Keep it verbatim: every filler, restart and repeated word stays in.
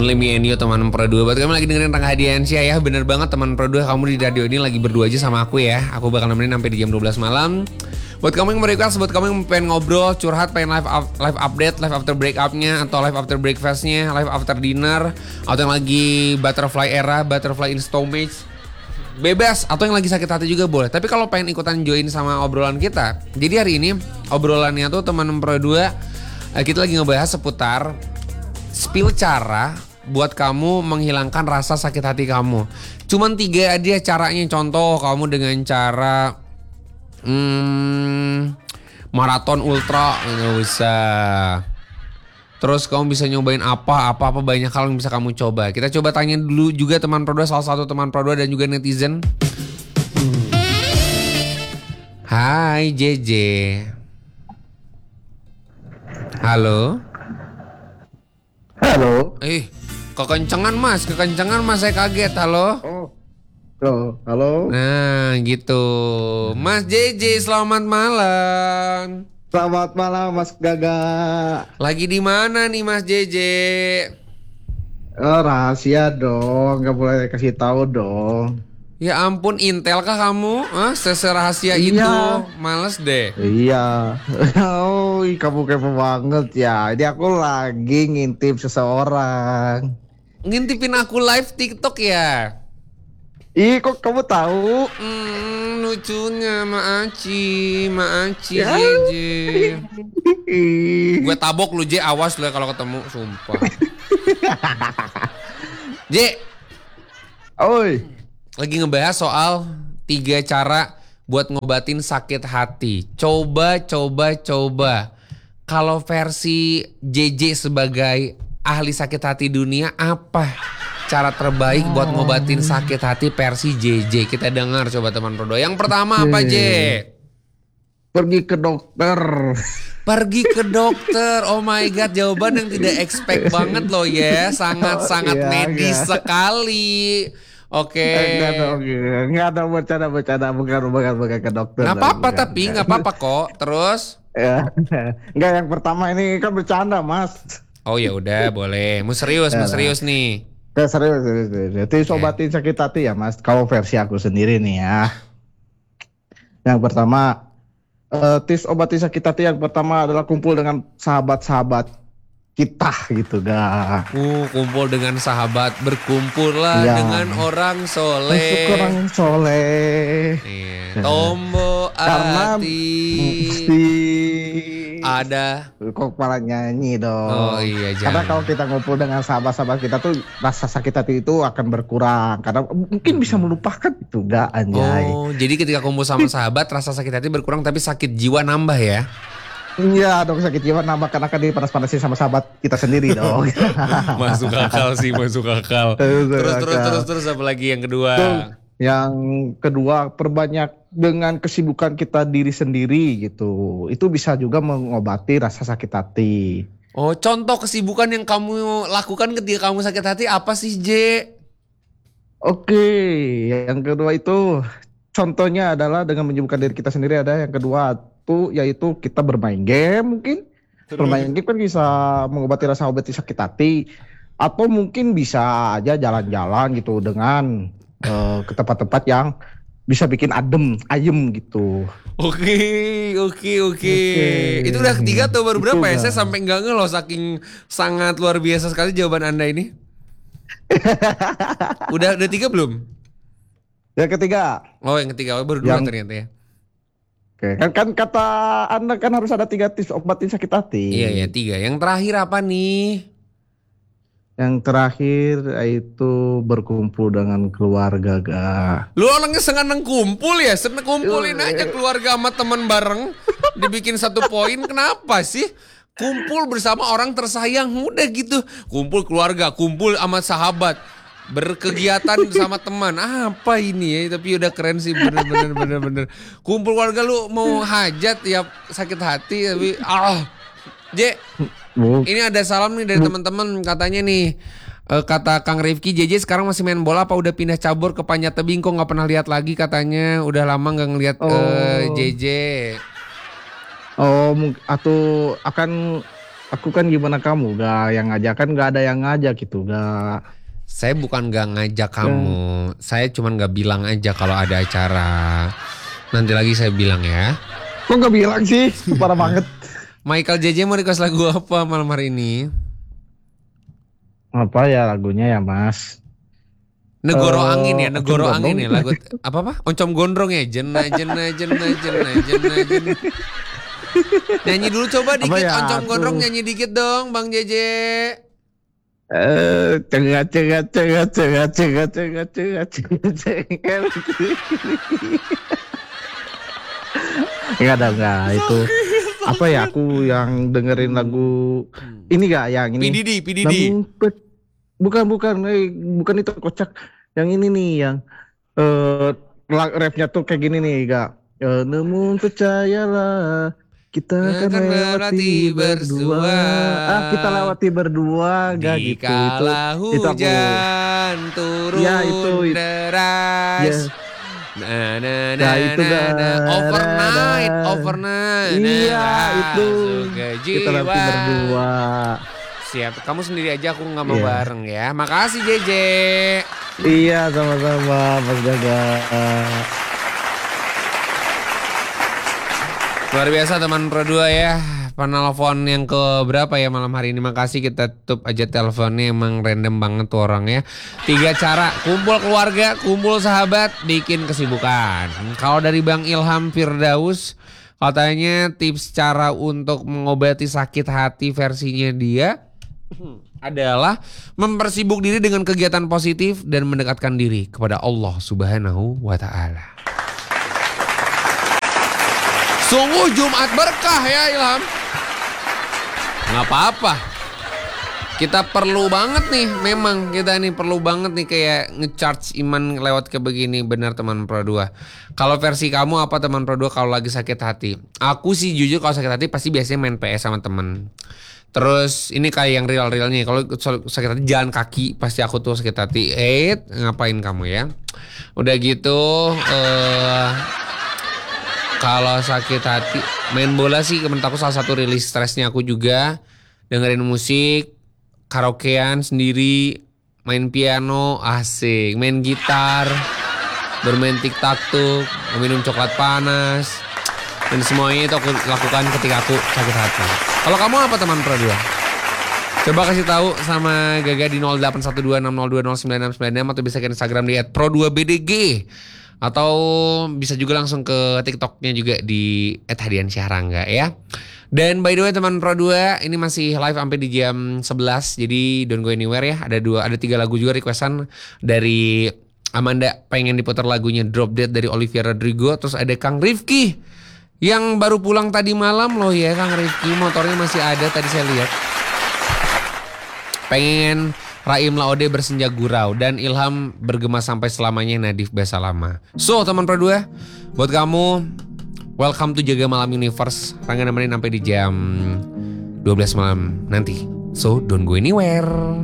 Only me and you teman Pro dua. Buat kamu lagi dengerin Rangga Hadiansyah ya. Bener banget teman Pro dua, kamu di radio ini lagi berdua aja sama aku ya. Aku bakal nemenin sampai di jam dua belas malam. Buat kamu yang merequest, buat kamu yang pengen ngobrol, curhat, pengen live up, live update, live after break-up-nya, atau live after breakfast-nya, live after dinner, atau yang lagi butterfly era, butterfly in stomach, bebas. Atau yang lagi sakit hati juga boleh. Tapi kalau pengen ikutan join sama obrolan kita, jadi hari ini obrolannya tuh teman Pro dua, kita lagi ngebahas seputar spill cara buat kamu menghilangkan rasa sakit hati kamu. Cuman tiga aja caranya. Contoh, kamu dengan cara Hmm, maraton ultra nggak usah. Terus kamu bisa nyobain apa, apa-apa banyak hal yang bisa kamu coba. Kita coba tanya dulu juga teman Pro dua, salah satu teman Pro dua dan juga netizen. hmm. Hai J J. Halo. Halo. Eh, kekencengan mas, kekencengan mas, saya kaget. Halo. Oh. Halo, halo. Nah gitu. Mas J J, selamat malam. Selamat malam Mas Gaga. Lagi di mana nih Mas J J? Oh, rahasia dong, nggak boleh kasih tahu dong. Ya ampun, Intel kah kamu? Ah, seserahasia Iya. itu. Males deh. Iya. Oh, kamu kepo banget ya. Ini aku lagi ngintip seseorang. Ngintipin aku live TikTok ya? Ih, kok kamu tahu? Hmm, lucunya Ma Aci, Ma Aci Ya. J J. Gue tabok lu J, awas lu ya kalau ketemu, sumpah. J, Oi. lagi ngebahas soal tiga cara buat ngobatin sakit hati. Coba, coba, coba. Kalau versi J J sebagai ahli sakit hati dunia, apa cara terbaik buat ngobatin sakit hati versi J J? Kita dengar coba teman Pro dua. Yang pertama apa J? Pergi ke dokter. Pergi ke dokter. Oh my god, jawaban yang tidak expect banget loh ya. Sangat-sangat Iya, medis iya. sekali. Oke. Enggak dong, enggak ada bercanda-bercanda, bukan bukan bukan ke dokter. Nggak dong, apa-apa bukan. tapi nggak apa-apa kok. Terus? Ya, enggak, yang pertama ini kan bercanda Mas. Oh ya udah boleh. Mau serius, mau Ya, serius nih. Ya, serius, serius, serius. Jadi sobatin sakit hati ya Mas. Kalau versi aku sendiri nih ya. Yang pertama, eh, tips obatin sakit hati yang pertama adalah kumpul dengan sahabat-sahabat kita gitu ga. Uh, kumpul dengan sahabat, berkumpullah Ya. dengan orang soleh. Orang soleh. Iya. Tombo Karena hati mesti ada. kok malah nyanyi dong. Oh iya, Karena jangan. kalau kita ngumpul dengan sahabat-sahabat kita tuh rasa sakit hati itu akan berkurang. Karena mungkin bisa melupakan itu enggak anjay. Oh, jadi ketika kumpul sama sahabat rasa sakit hati berkurang tapi sakit jiwa nambah ya? Iya dong, sakit jiwa nambah karena kan dipanas-panasin sama sahabat kita sendiri dong. Masuk akal sih, masuk akal. Masuk Terus terus akal. terus terus apa lagi yang kedua? Tuh, yang kedua, perbanyak dengan kesibukan kita diri sendiri gitu. Itu bisa juga mengobati rasa sakit hati. Oh, contoh kesibukan yang kamu lakukan ketika kamu sakit hati apa sih, J? Oke, yang kedua itu contohnya adalah dengan menyibukkan diri kita sendiri. Ada yang kedua tuh yaitu kita bermain game mungkin. Bermain game kan bisa mengobati rasa obati sakit hati. Atau mungkin bisa aja jalan-jalan gitu dengan eh, ke tempat-tempat yang bisa bikin adem, ayem gitu. Oke, oke, oke. Oke. Itu udah ketiga tuh baru Itu berapa ya? udah. Saya sampai enggak ngeloh saking sangat luar biasa sekali jawaban Anda ini. Udah udah tiga belum? Yang ketiga, Oh, yang ketiga oh, baru dua Yang- ternyata ya. oke, kan, kan kata Anda kan harus ada tiga tips obatin sakit hati. Iya ya tiga. Yang terakhir apa nih? Yang terakhir itu berkumpul dengan keluarga, ga. Lu orangnya seneng kumpul ya, seneng kumpulin Iya. aja keluarga sama teman bareng, dibikin satu poin. Kenapa sih? Kumpul bersama orang tersayang, udah gitu. Kumpul keluarga, kumpul sama sahabat, berkegiatan sama teman. Apa ini ya? Tapi udah keren sih, bener-bener, bener-bener. Kumpul keluarga lu mau hajat ya sakit hati, tapi ah, J. Bu, Ini ada salam nih dari teman-teman katanya nih. eh, kata Kang Rifki, J J sekarang masih main bola apa udah pindah cabur ke Panjat Tebing, kok nggak pernah lihat lagi katanya, udah lama nggak ngelihat eh, Oh. J J. oh, mung- atau akan aku kan gimana kamu? Gak yang ngajak kan gak ada yang ngajak gitu, gak. Saya bukan gak ngajak kamu, saya cuman gak bilang aja kalau ada acara. Nanti lagi saya bilang ya. Kok gak bilang sih? Parah banget. Michael J J mau request lagu apa malam hari ini? Apa ya lagunya ya Mas? Negoro Eh, Angin ya, Negoro Oncom Angin Gondrong. ya lagu apa apa? Oncom Gondrong ya, jena jena jena jena jena jena. Nyanyi dulu coba Apa dikit, ya, Oncom tuh? Gondrong nyanyi dikit dong, Bang J J. Eh, cengat cengat cengat cengat cengat cengat cengat cengat cengat. Enggak ada enggak itu. Apa ya aku yang dengerin lagu ini gak yang P ini? D D, P D D. Namun pe- bukan bukan eh, bukan itu kocak. Yang ini nih yang eh la- rapnya tuh kayak gini nih gak. Eh, namun percayalah kita akan Akan melewati lewati berdua. bersua. Ah kita lewati berdua gak Di gitu itu kala itu aku. hujan turun Ya, itu- deras. Ya. Na na Nah, na itu na dah. na overnight, Dah. overnight. Iya Nah, itu masuk ke kita lewati jiwa. berdua. Siap, kamu sendiri aja aku nggak mau Iya. bareng ya. Makasih J J. Iya sama-sama Mas Gaga. Luar biasa teman Pro dua ya. Penelpon yang ke berapa ya malam hari ini. Makasih kita tutup aja teleponnya. Emang random banget tuh orang ya. Tiga cara. Kumpul keluarga, kumpul sahabat, bikin kesibukan. Kalau dari Bang Ilham Firdaus, katanya tips cara untuk mengobati sakit hati versinya dia adalah mempersibuk diri dengan kegiatan positif dan mendekatkan diri kepada Allah Subhanahu wa Ta'ala. Sungguh Jumat berkah ya Ilham. Nggak apa-apa. Kita perlu banget nih, memang kita nih perlu banget nih kayak nge-charge iman lewat ke begini. Benar teman Pro dua. Kalau versi kamu apa teman Pro dua kalau lagi sakit hati? Aku sih jujur kalau sakit hati pasti biasanya main P S sama temen. Terus ini kayak yang real-realnya. Kalau sakit hati jalan kaki pasti aku tuh sakit hati. Eh ngapain kamu ya? Udah gitu eh kalau sakit hati main bola sih menurut aku salah satu rilis stresnya aku juga. Dengerin musik, karaokean sendiri, main piano, asik, main gitar, bermain tiktok, meminum coklat panas. Dan semuanya itu aku lakukan ketika aku sakit hati. Kalau kamu apa teman Pro dua? Coba kasih tahu sama Gaga di nol delapan satu dua enam nol dua nol sembilan enam sembilan enam atau bisa ke Instagram di et pro dua b d g. Atau bisa juga langsung ke TikToknya juga di et hadian syahrangga ya. Dan by the way teman Pro dua, ini masih live sampai di jam sebelas. Jadi don't go anywhere ya. Ada dua, ada tiga lagu juga requestan dari Amanda, pengen diputar lagunya Drop Dead dari Olivia Rodrigo. Terus ada Kang Rifki yang baru pulang tadi malam loh ya. Kang Rifki motornya masih ada tadi saya lihat. Pengen Raim Laode bersenja gurau dan Ilham bergema sampai selamanya Nadif Basalama. So teman Pro dua, buat kamu welcome to Jaga Malam Universe. Rangga nemenin sampai di jam dua belas malam nanti. So don't go anywhere.